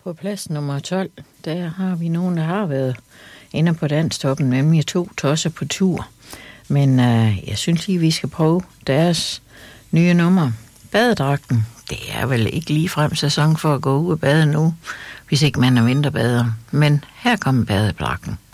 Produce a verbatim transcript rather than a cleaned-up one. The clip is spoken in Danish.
På plads nummer tolv, der har vi nogen, der har været inde på Danstoppen, nemlig to tosser på tur. Men øh, jeg synes lige, vi skal prøve deres nye nummer. Badedragten. Det er vel ikke ligefrem sæson for at gå ud og bade nu, hvis ikke man er vinterbader. Men her kommer badedragten.